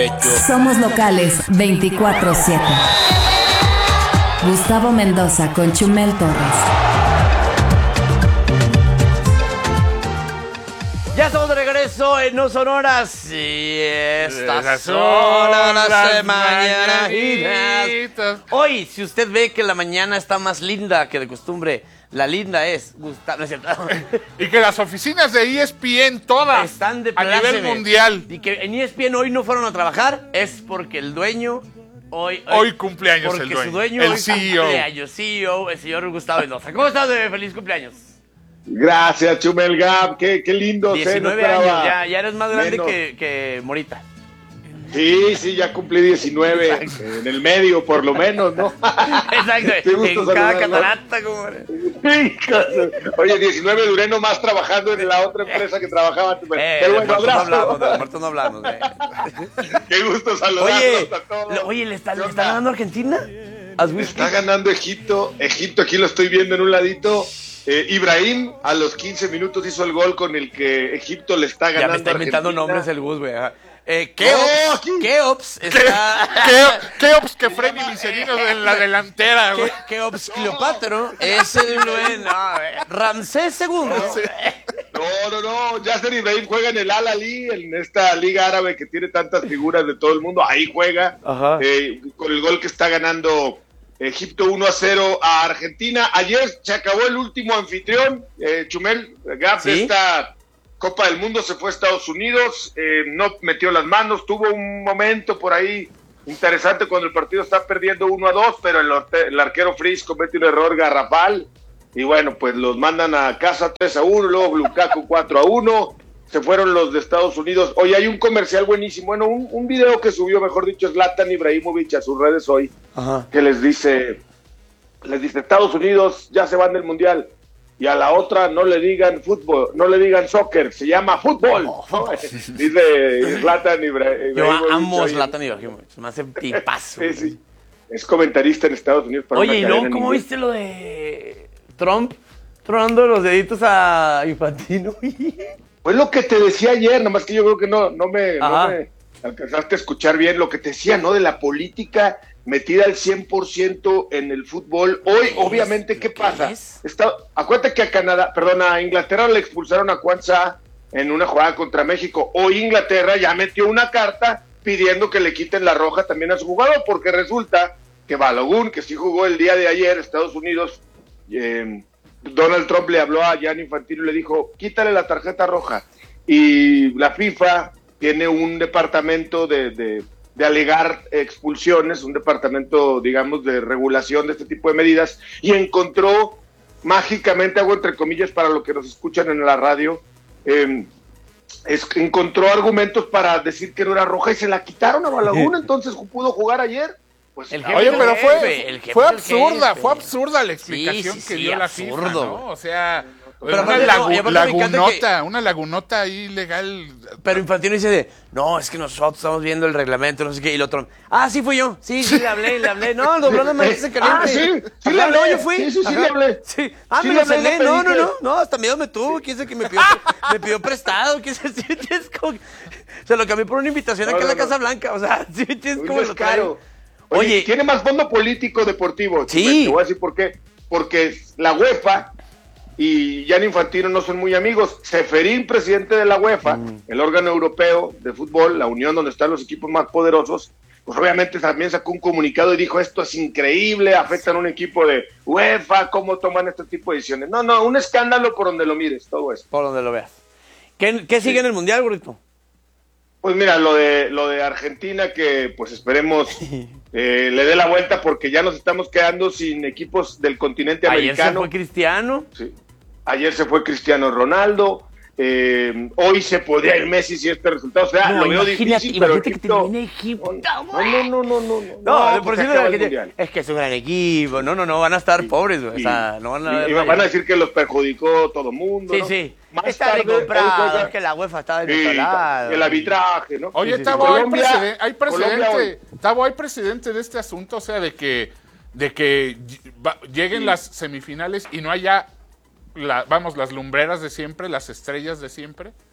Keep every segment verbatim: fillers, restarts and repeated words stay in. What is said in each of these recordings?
Somos locales veinticuatro siete. Gustavo Mendoza con Chumel Torres. Ya estamos de regreso en No Son Horas y estas Esas son son las las de mañanitas. mañanitas. Hoy, si usted ve que la mañana está más linda que de costumbre, la linda es Gustavo, ¿no es cierto? Y que las oficinas de E S P N todas Están de a nivel pláceme. mundial. Y que en E S P N hoy no fueron a trabajar es porque el dueño hoy... Hoy cumpleaños porque el dueño. su dueño El hoy C E O. cumpleaños, C E O, el señor Gustavo Mendoza. ¿Cómo estás, bebé? Feliz cumpleaños. Gracias, Chumel Gap, qué, qué lindo. diecinueve sé, no años, ya, ya eres más grande menos. que, que Morita. Sí, sí, ya cumplí diecinueve, Exacto. en el medio por lo menos, ¿no? Exacto, Qué gusto en cada saludarlo. catarata, como... Oye, diecinueve duré nomás trabajando en la otra empresa que trabajaba. Eh, Pero de bueno, muertos no abrazo. hablamos, de muertos no hablamos. eh. Qué gusto saludarlos Oye, a todos. lo- oye, ¿le está, ¿Qué ¿le onda? está ganando Argentina? ¿Has visto? Está ganando Egipto. Egipto, aquí lo estoy viendo en un ladito. Eh, Ibrahim a los quince minutos hizo el gol con el que Egipto le está ganando. Ya me está inventando a Argentina. nombres el Gus, güey. ajá. Eh, No, Keops, aquí. Keops está... ¿Qué, qué ops que Freddy Miserino en la delantera, güey? Ke- Keops Cleopatra es el güey, no, eh, Ramsés segundo. No, no, no, Yasser Ibrahim juega en el Al Ahly, en esta liga árabe que tiene tantas figuras de todo el mundo, ahí juega, Ajá. eh, con el gol que está ganando Egipto uno a cero a Argentina. Ayer se acabó el último anfitrión, eh, Chumel Gap, de ¿Sí? esta Copa del Mundo, se fue a Estados Unidos, eh, no metió las manos, tuvo un momento por ahí interesante cuando el partido está perdiendo uno a dos, pero el, orte- el arquero Fritz comete un error garrafal. Y bueno, pues los mandan a casa tres a uno, luego Lukaku cuatro a uno, se fueron los de Estados Unidos. Hoy hay un comercial buenísimo, bueno, un, un video que subió, mejor dicho, Zlatan Ibrahimovic a sus redes hoy, Ajá. que les dice, les dice, Estados Unidos ya se van del Mundial, y a la otra no le digan fútbol, no le digan soccer, se llama fútbol. Dice Zlatan Ibra- Yo Ibrahimovic. amo hoy. Zlatan Ibrahimovic, se me hace tipazo. Sí, sí. Es comentarista en Estados Unidos. para Oye, una ¿y luego cadena en cómo inglés. viste lo de Trump tronando los deditos a Infantino? Pues lo que te decía ayer, nomás que yo creo que no, no, me, no Ajá. me alcanzaste a escuchar bien lo que te decía, ¿no? De la política metida al cien por ciento en el fútbol. Hoy, ¿Qué obviamente, es? ¿qué ¿Qué pasa? es? Está, acuérdate que a Canadá, perdón, a Inglaterra le expulsaron a Kwanzaa en una jugada contra México. Hoy Inglaterra ya metió una carta pidiendo que le quiten la roja también a su jugador, porque resulta que Balogun, que sí jugó el día de ayer, Estados Unidos, eh, Donald Trump le habló a Gianni Infantino y le dijo, quítale la tarjeta roja. Y la FIFA tiene un departamento de, de, de alegar expulsiones, un departamento, digamos, de regulación de este tipo de medidas, y encontró mágicamente, hago entre comillas para los que nos escuchan en la radio, eh, es, encontró argumentos para decir que no era roja y se la quitaron a Balogun, entonces pudo jugar ayer. Pues, El a jefe Oye, ver, pero jefe, fue, el jefe fue del absurda, jefe. fue absurda la Sí, explicación sí, que sí, dio la absurdo, FIFA, ¿no? güey. O sea, Pero una aparte, lagu- no, y aparte me encanta lagunota, una lagunota ahí legal. Pero Infantino dice de, no, es que nosotros estamos viendo el reglamento, no sé qué, y el otro, ah, sí fui yo, sí, sí, le hablé, le hablé, no, el doblón de Madrid se caliente. Ah, sí, sí Ajá, le hablé, no, yo fui. sí, sí, sí Ajá. le hablé. Sí, ah, Sí me le lo hablé, cené, le no, pedí no, que- no, no, hasta miedo me tuvo, quién sabe que me pidió, me pidió prestado, quién sabe, sí, es como, se lo cambié por una invitación No, aquí en la no, no. Casa Blanca, o sea, sí, tienes Un como lo trae. descaro. Oye, Oye, tiene más fondo político deportivo. Sí. Chumel, te voy a decir por qué. Porque la UEFA y Gianni Infantino no son muy amigos. Seferín, presidente de la UEFA, Mm. el órgano europeo de fútbol, la unión donde están los equipos más poderosos, pues obviamente también sacó un comunicado y dijo, esto es increíble, afectan a un equipo de UEFA, ¿cómo toman este tipo de decisiones? No, no, un escándalo por donde lo mires, todo eso. por donde lo veas. ¿Qué, qué sigue en el Mundial, gordito? Pues mira, lo de lo de Argentina, que pues esperemos eh, le dé la vuelta, porque ya nos estamos quedando sin equipos del continente Ayer se americano. fue Cristiano. Sí. Ayer se fue Cristiano Ronaldo, eh, hoy se podría ir Messi si este resultado se da. No, Lo veo imagínate, difícil, pero imagínate que Egipto... termine Egipto, No, güey. no, no, no, no. No, no por porque decirlo de acaba la el gente, Mundial. es que es un gran equipo. No, no, no, van a estar Sí, pobres, güey. O sí. sea, no van a Y, y van a decir que los perjudicó todo el mundo. Sí, ¿no? sí. Más Está tarde, bien comprado, hoy juega- es que la UEFA está de Sí, nuestro lado. el arbitraje, ¿no? Oye, Sí, sí, sí. Tavo, hay, Colombia- preceden- hay Colombia precedente, hoy. Tavo, hay precedente de este asunto, o sea, de que, de que ll- va- lleguen las semifinales y no haya, la, vamos, las lumbreras de siempre, las estrellas de siempre.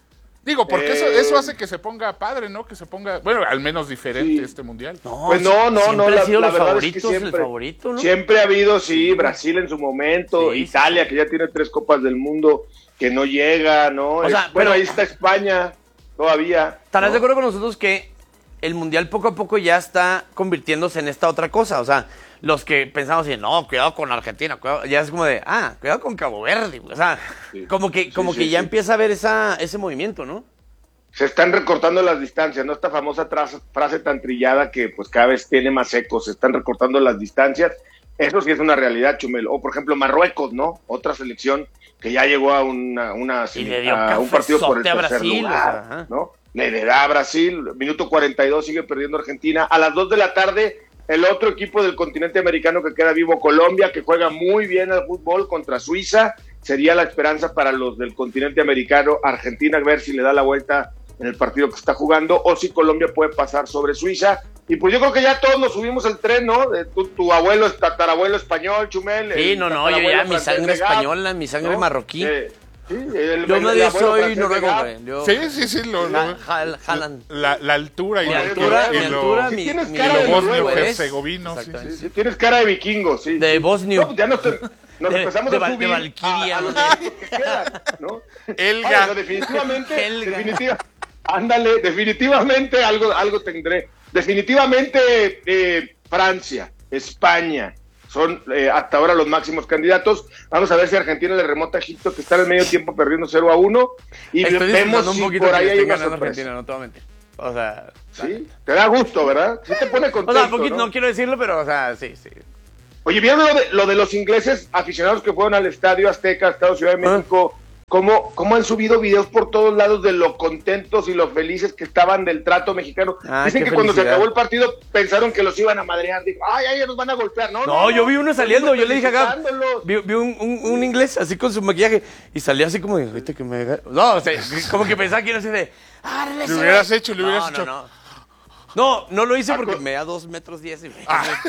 Digo, porque Eh, eso, eso hace que se ponga padre, ¿no? Que se ponga, bueno, al menos diferente Sí. este mundial. No, Pues no, no, siempre no. han La, sido la los verdad favoritos, es que siempre, el favorito, ¿no? siempre ha habido, sí, Brasil en su momento, Sí, Italia, que ya tiene tres copas del mundo, que no llega, ¿no? O sea, Eh, bueno, pero- ahí está España, todavía. ¿Estarás ¿no? de acuerdo con nosotros que el Mundial poco a poco ya está convirtiéndose en esta otra cosa? O sea, los que pensamos así, no, cuidado con Argentina, cuidado, ya es como de, ah, cuidado con Cabo Verde. O sea, Sí. como que, Sí, como sí, que ya sí. empieza a haber esa, ese movimiento, ¿no? Se están recortando las distancias, ¿no? Esta famosa tras- frase tan trillada que pues cada vez tiene más ecos, se están recortando las distancias. Eso sí es una realidad, Chumel. O por ejemplo Marruecos, ¿no? Otra selección que ya llegó a, una, una, Y le dio a un partido por el cafezote a tercer Brasil, lugar, o sea, ajá. ¿no? Le, le da a Brasil, minuto cuarenta y dos sigue perdiendo Argentina. A las dos de la tarde, el otro equipo del continente americano que queda vivo, Colombia, que juega muy bien al fútbol contra Suiza. Sería la esperanza para los del continente americano. Argentina, a ver si le da la vuelta en el partido que está jugando, o si Colombia puede pasar sobre Suiza. Y pues yo creo que ya todos nos subimos al tren, ¿no? De tu, tu abuelo es tatarabuelo español, Chumel. Sí, el no, no, yo tatarabuelo ya, mi francés sangre de Gap, española, mi sangre ¿no? marroquí. Eh, sí, el, Yo el- no el abuelo soy francés de noruego, Gap. güey. Yo- Sí, sí, sí, lo, La- lo- Jal- Jalan. la, la altura y Mi lo- altura, y mi lo- altura, Si mi, tienes mi cara lo de bosnio noruego, ¿eh? herzegovino, sí, Exactamente. sí, Sí, tienes cara de vikingo, sí. De sí. Bosnio. No, pues ya nos, nos De- empezamos de a Val- subir de Valquiria, a, a los ¿no? equipos que quedan, ¿no? Elga. Ah, o sea, definitivamente, Elga. definitiva, ándale, definitivamente algo, algo tendré. Definitivamente eh, Francia, España, son eh, hasta ahora los máximos candidatos. Vamos a ver si Argentina le remota a Egipto, que está en el medio tiempo perdiendo cero a uno. Y Estoy vemos disfrutando un si poquito por que ahí le hay estén una ganando a sorpresa. Argentina, no te voy a mentir. O sea, Sí, te da gusto, ¿verdad? Sí te pone o contento, sea, poquito, ¿no? no quiero decirlo, pero, o sea, sí, sí. Oye, ¿vieron lo de, lo de los ingleses aficionados que fueron al Estadio Azteca, Estado Ciudad de México? ¿Cómo, cómo han subido videos por todos lados de lo contentos y lo felices que estaban del trato mexicano? Ah, Dicen qué que cuando se felicidad. acabó el partido pensaron que los iban a madrear. Dijo, ay, ay, nos van a golpear. No, No, yo vi uno saliendo, yo le dije acá, felicitándolos. vi, vi un, un, un inglés así con su maquillaje y salía así como de, ahorita que me... haga-". No, o sea, como que pensaba que era así de... "Ah, Lo hubieras hecho, lo hubieras no, hecho. No, no. No, no lo hice porque Acu- me da dos metros diez. Y... Sí,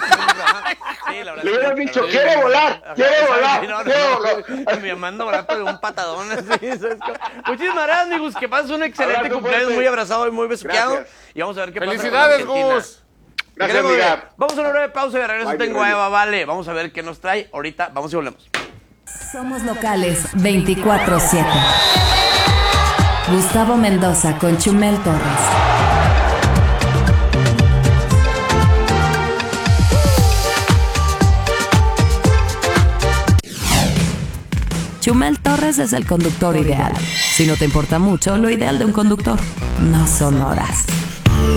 la verdad. Le hubieras sí, dicho, la verdad, "Quiere sí, volar, ajá, quiere exacto, volar, sí, no, no, quiere no, volar". Me mando barato de un patadón así. ¿Sabes cómo? Muchísimas gracias, amigos. Que pases un excelente Abrazo cumpleaños, fuerte. muy abrazado y muy besuqueado. Gracias. Y vamos a ver qué pasa. con ¡Felicidades, Argentina. Gus! Gracias, Queremos ver. amiga. Vamos a una breve pausa y de regreso Bye, tengo mi a rollo. Eva Vale. Vamos a ver qué nos trae. Ahorita vamos y volvemos. Somos locales veinticuatro siete. Gustavo Mendoza con Chumel Torres. Chumel Torres es el conductor ideal. Si no te importa mucho, lo ideal de un conductor no son horas.